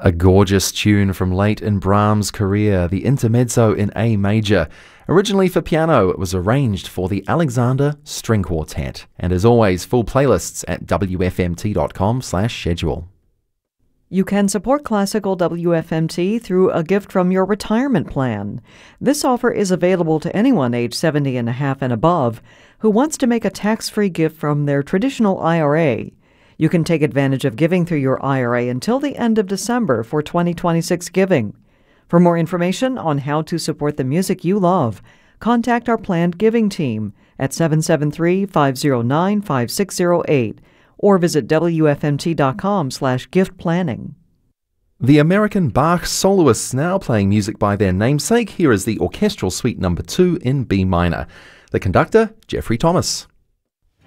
A gorgeous tune from late in Brahms' career, the Intermezzo in A major. Originally for piano, it was arranged for the Alexander String Quartet. And as always, full playlists at wfmt.com/schedule. You can support classical WFMT through a gift from your retirement plan. This offer is available to anyone age 70 and a half and above who wants to make a tax-free gift from their traditional IRA. You can take advantage of giving through your IRA until the end of December for 2026 giving. For more information on how to support the music you love, contact our planned giving team at 773-509-5608 or visit wfmt.com/gift planning. The American Bach soloists now playing music by their namesake. Here is the Orchestral Suite No. 2 in B minor. The conductor, Jeffrey Thomas.